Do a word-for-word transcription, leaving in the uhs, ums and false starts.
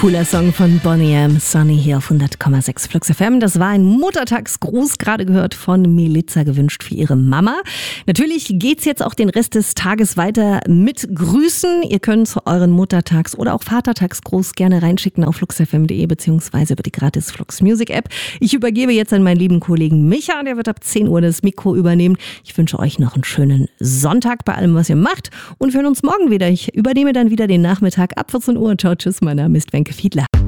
Cooler Song von Boney M. Sunny hier auf hundert Komma sechs Flux F M. Das war ein Muttertagsgruß, gerade gehört von Melissa, gewünscht für ihre Mama. Natürlich geht's jetzt auch den Rest des Tages weiter mit Grüßen. Ihr könnt euren Muttertags- oder auch Vatertagsgruß gerne reinschicken auf flux f m punkt d e beziehungsweise über die gratis Flux Music App. Ich übergebe jetzt an meinen lieben Kollegen Micha, der wird ab zehn Uhr das Mikro übernehmen. Ich wünsche euch noch einen schönen Sonntag bei allem, was ihr macht, und wir hören uns morgen wieder. Ich übernehme dann wieder den Nachmittag ab vierzehn Uhr. Ciao, tschüss, mein Name ist Wenke Fiedler.